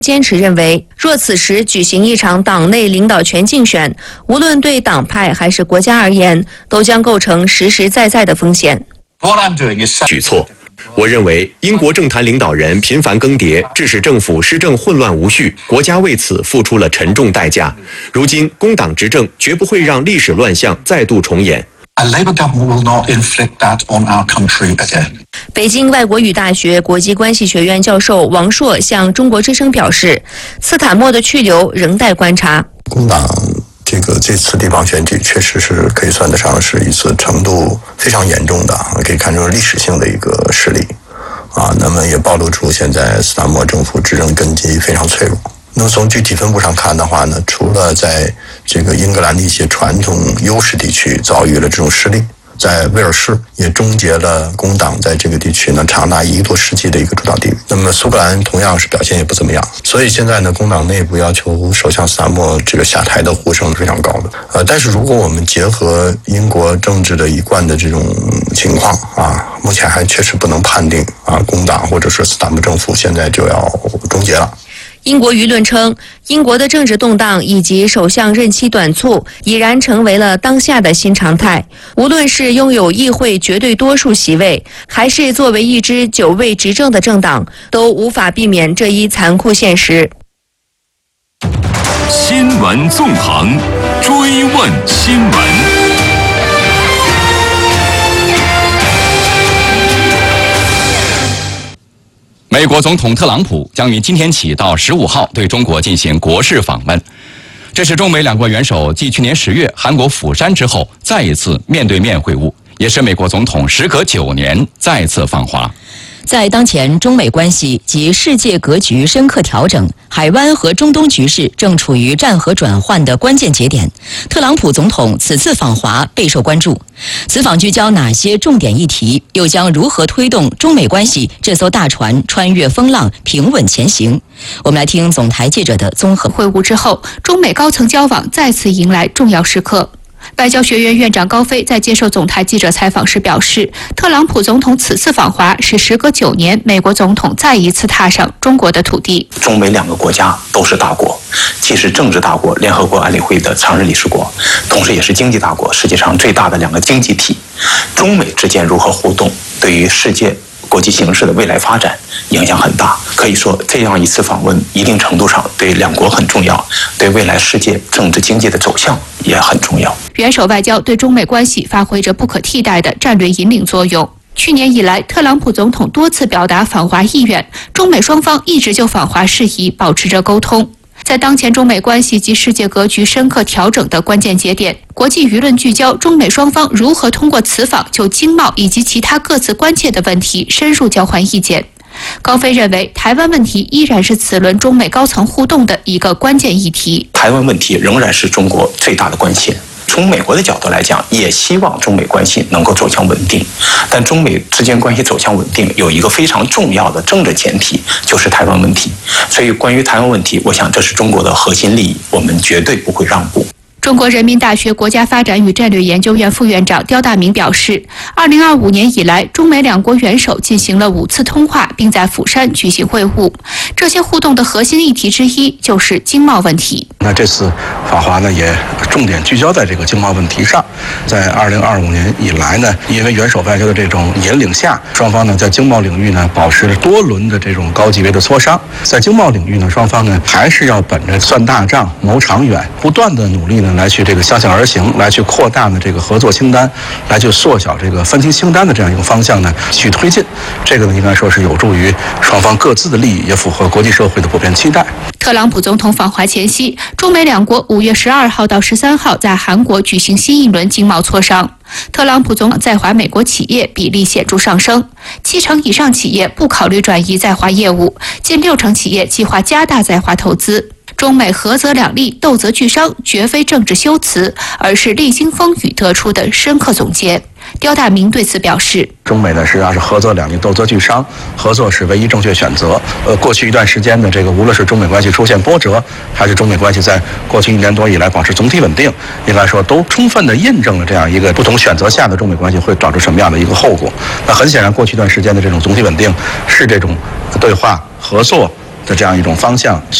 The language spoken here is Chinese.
坚持认为，若此时举行一场党内领导权竞选，无论对党派还是国家而言，都将构成实实在在的风险。 举措。我认为，英国政坛领导人频繁更迭，致使政府施政混乱无序，国家为此付出了沉重代价。如今，工党执政绝不会让历史乱象再度重演。 北京外国语大学国际关系学院教授王硕向中国之声表示，斯坦默的去留仍待观察。 工党这次地方选举确实是可以算得上是一次程度非常严重的，可以看出历史性的一个失利那么也暴露出现在斯坦默政府执政根基非常脆弱。那么从具体分布上看的话呢，除了在这个英格兰的一些传统优势地区遭遇了这种失利，在威尔士也终结了工党在这个地区呢长达1个多世纪的一个主导地位。那么苏格兰同样是表现也不怎么样，所以现在呢，工党内部要求首相斯坦默这个下台的呼声是非常高的。但是如果我们结合英国政治的一贯的这种情况目前还确实不能判定工党或者说斯坦默政府现在就要终结了。 英国舆论称，英国的政治动荡以及首相任期短促已然成为了当下的新常态。无论是拥有议会绝对多数席位，还是作为一支久未执政的政党，都无法避免这一残酷现实。 新闻纵横，追问新闻。美国总统特朗普将于今天起到15号对中国进行国事访问，这是中美两国元首继去年10月韩国釜山之后再一次面对面会晤，也是美国总统时隔9年再次访华。 在当前中美关系及世界格局深刻调整，海湾和中东局势正处于战和转换的关键节点，特朗普总统此次访华备受关注。此访聚焦哪些重点议题，又将如何推动中美关系这艘大船穿越风浪，平稳前行？我们来听总台记者的综合会晤之后，中美高层交往再次迎来重要时刻。外交学院院长高飞在接受总台记者采访时表示，特朗普总统此次访华是时隔9年美国总统再一次踏上中国的土地。 中美两个国家都是大国，既是政治大国，联合国安理会的常任理事国，同时也是经济大国，世界上最大的两个经济体。中美之间如何互动，对于世界国际形势的未来发展影响很大。可以说，这样一次访问一定程度上对两国很重要，对未来世界政治经济的走向也很重要。 元首外交对中美关系发挥着不可替代的战略引领作用。去年以来，特朗普总统多次表达访华意愿，中美双方一直就访华事宜保持着沟通。在当前中美关系及世界格局深刻调整的关键节点，国际舆论聚焦中美双方如何通过此访就经贸以及其他各自关切的问题深入交换意见。高飞认为，台湾问题依然是此轮中美高层互动的一个关键议题。 台湾问题仍然是中国最大的关切。从美国的角度来讲，也希望中美关系能够走向稳定，但中美之间关系走向稳定有一个非常重要的政治前提，就是台湾问题。所以关于台湾问题，我想这是中国的核心利益，我们绝对不会让步。 中国人民大学国家发展与战略研究院副院长刁大明表示，2025年以来，中美两国元首进行了5次通话，并在釜山举行会晤。这些互动的核心议题之一就是经贸问题。 那这次访华呢，也重点聚焦在这个经贸问题上。在2025年以来呢，因为元首外交的这种引领下，双方呢在经贸领域呢保持了多轮的这种高级别的磋商。在经贸领域呢，双方呢还是要本着算大账、谋长远，不断的努力呢来去这个相向而行，来去扩大呢这个合作清单，来去缩小这个分歧清单的这样一个方向呢去推进。这个呢应该说是有助于双方各自的利益，也符合国际社会的普遍期待。 特朗普总统访华前夕，中美两国5月12号到13号在韩国举行新一轮经贸磋商。特朗普总统在华美国企业比例显著上升，70%以上企业不考虑转移在华业务，近60%企业计划加大在华投资。中美合则两利，斗则俱伤，绝非政治修辞，而是历经风雨得出的深刻总结。刁大明对此表示， 中美呢实际上是合则两利，斗则俱伤，合作是唯一正确选择。过去一段时间的这个，无论是中美关系出现波折，还是中美关系在过去1年多以来保持总体稳定，应该说都充分的印证了这样一个不同选择下的中美关系会导致什么样的一个后果。那很显然，过去一段时间的这种总体稳定是这种对话合作的这样一种方向。